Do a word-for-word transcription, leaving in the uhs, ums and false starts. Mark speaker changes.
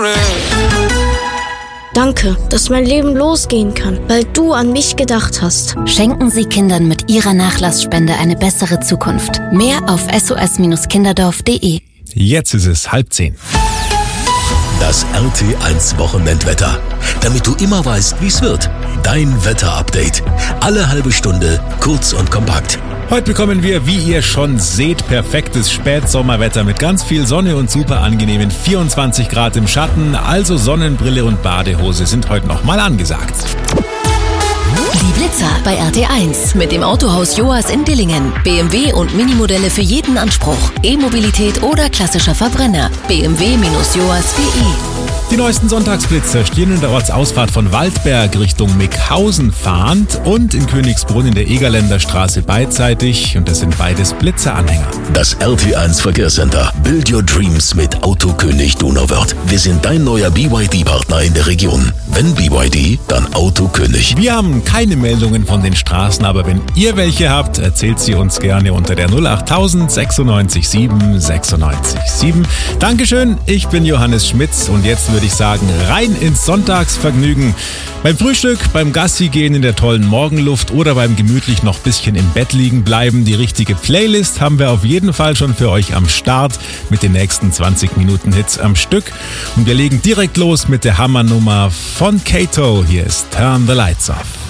Speaker 1: Danke, dass mein Leben losgehen kann, weil du an mich gedacht hast.
Speaker 2: Schenken Sie Kindern mit Ihrer Nachlassspende eine bessere Zukunft. Mehr auf s o s kinderdorf punkt d e.
Speaker 3: Jetzt ist es halb zehn.
Speaker 4: Das R T eins Wochenendwetter. Damit du immer weißt, wie es wird. Dein Wetterupdate. Alle halbe Stunde, kurz und kompakt.
Speaker 3: Heute bekommen wir, wie ihr schon seht, perfektes Spätsommerwetter mit ganz viel Sonne und super angenehmen vierundzwanzig Grad im Schatten. Also Sonnenbrille und Badehose sind heute nochmal angesagt.
Speaker 2: Die Blitzer bei R T eins mit dem Autohaus Joas in Dillingen. B M W und Minimodelle für jeden Anspruch. E-Mobilität oder klassischer Verbrenner. b m w Bindestrich joas punkt d e.
Speaker 3: Die neuesten Sonntagsblitzer stehen in der Ortsausfahrt von Waldberg Richtung Mickhausen fahrend und in Königsbrunn in der Egerländer Straße beidseitig. Und das sind beides Blitzeranhänger.
Speaker 4: Das R T eins Verkehrscenter. Build your dreams mit Autokönig Donauwörth. Wir sind dein neuer B Y D-Partner in der Region. Wenn B Y D, dann Autokönig.
Speaker 3: Wir haben keine Meldungen von den Straßen, aber wenn ihr welche habt, erzählt sie uns gerne unter der null acht tausend sechsundneunzig sieben sechsundneunzig sieben. Dankeschön, ich bin Johannes Schmitz und jetzt würde ich sagen, rein ins Sonntagsvergnügen. Beim Frühstück, beim Gassi gehen in der tollen Morgenluft oder beim gemütlich noch bisschen im Bett liegen bleiben. Die richtige Playlist haben wir auf jeden Fall schon für euch am Start mit den nächsten zwanzig Minuten Hits am Stück. Und wir legen direkt los mit der Hammernummer von Kato. Hier ist Turn the Lights Off.